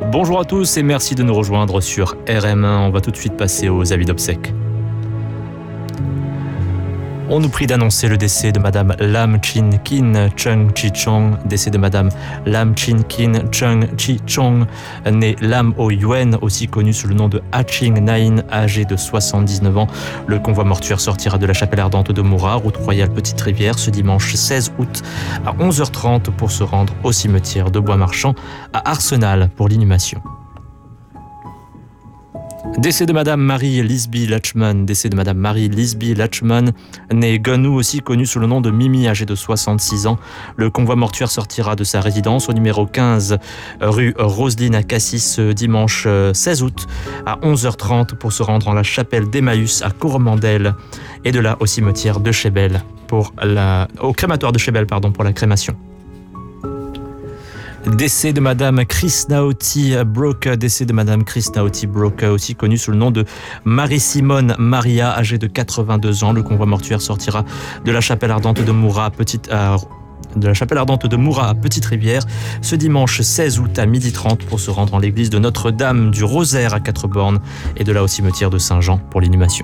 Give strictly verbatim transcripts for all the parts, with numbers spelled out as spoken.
Bonjour à tous et merci de nous rejoindre sur R M un. On va tout de suite passer aux avis d'obsèques. On nous prie d'annoncer le décès de Madame Lam Chin Kin Chung Chi Chong, décès de Madame Lam Chin Kin Chung Chi Chong, née Lam O Yuen, aussi connue sous le nom de Ha Ching Nain, âgée de soixante-dix-neuf ans. Le convoi mortuaire sortira de la chapelle ardente de Moura, route royale Petite Rivière, ce dimanche seize août à onze heures trente pour se rendre au cimetière de Bois-Marchand à Arsenal pour l'inhumation. Décès de Madame Marie Lisby Lachman, décès de Madame Marie Lisby Lachman, née Gunou, aussi connue sous le nom de Mimi, âgée de soixante-six ans. Le convoi mortuaire sortira de sa résidence au numéro quinze rue Roselyne à Cassis ce dimanche seize août à onze heures trente pour se rendre en la chapelle d'Emmaüs à Coromandel et de là au cimetière de Chébel pour la, au crématoire de Chébel pardon, pour la crémation. Décès de Madame Krishnauti Broke, décès de Madame Krishnauti Broke, aussi connue sous le nom de Marie-Simone Maria, âgée de quatre-vingt-deux ans. Le convoi mortuaire sortira de la chapelle ardente de Moura, petite, euh, de la chapelle ardente de Moura à Petite Rivière ce dimanche seize août à midi trente pour se rendre en l'église de Notre-Dame du Rosaire à Quatre-Bornes et de là au cimetière de Saint-Jean pour l'inhumation.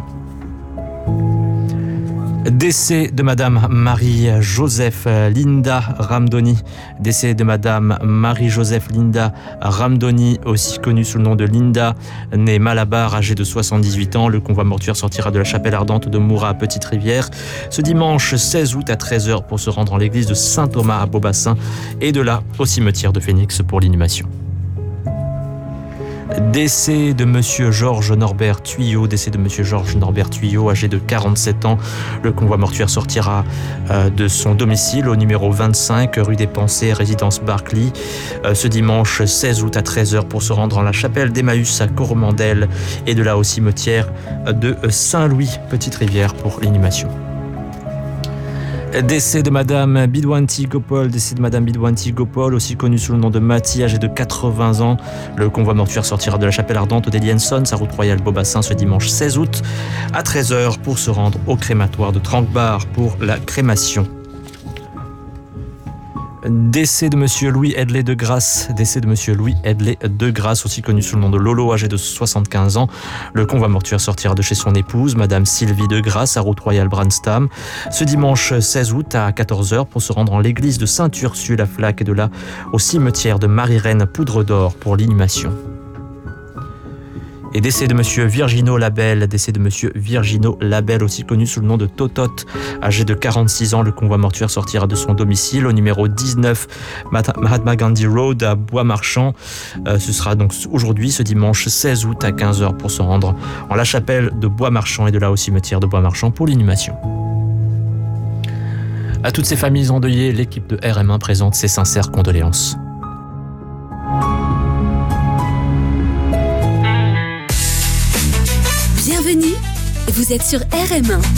Décès de Madame Marie-Joseph Linda Ramdoni. Décès de Madame Marie-Joseph Linda Ramdoni, aussi connue sous le nom de Linda, née Malabar, âgée de soixante-dix-huit ans. Le convoi mortuaire sortira de la chapelle ardente de Moura à Petite Rivière ce dimanche seize août à treize heures pour se rendre en l'église de Saint-Thomas à Beaubassin et de là au cimetière de Phoenix pour l'inhumation. Décès de Monsieur Georges Norbert Tuyau, décès de Monsieur Georges Norbert Tuyau, âgé de quarante-sept ans. Le convoi mortuaire sortira euh, de son domicile au numéro vingt-cinq rue des Pensées, résidence Barclay, euh, ce dimanche seize août à treize heures pour se rendre en la chapelle d'Emmaüs à Coromandel et de là au cimetière de Saint-Louis, Petite Rivière pour l'inhumation. Décès de Madame Bidwanti Gopal, décès de Madame Bidwanti Gopal, aussi connue sous le nom de Mati, âgée de quatre-vingts ans. Le convoi mortuaire sortira de la chapelle ardente d'Elienson, sa route royale Beaubassin, ce dimanche seize août à treize heures pour se rendre au crématoire de Tranquebar pour la crémation. Décès de Monsieur Louis Hedley de Grasse, décès de Monsieur Louis Hedley de Grasse, aussi connu sous le nom de Lolo, âgé de soixante-quinze ans. Le convoi mortuaire sortira de chez son épouse, Madame Sylvie de Grasse, à route royale Branstam, ce dimanche seize août à quatorze heures pour se rendre en l'église de Sainte-Ursule à Flac et de là au cimetière de Marie-Reine Poudre d'Or pour l'inhumation. Et décès de Monsieur Virgino Labelle, décès de Monsieur Virgino Labelle, aussi connu sous le nom de Totote, âgé de quarante-six ans. Le convoi mortuaire sortira de son domicile au numéro dix-neuf Mahatma Gandhi Road à Bois-Marchand. Euh, ce sera donc aujourd'hui, ce dimanche seize août à quinze heures pour se rendre en la chapelle de Bois-Marchand et de là au cimetière de Bois-Marchand pour l'inhumation. À toutes ces familles endeuillées, l'équipe de R M un présente ses sincères condoléances. Bienvenue, vous êtes sur R M un.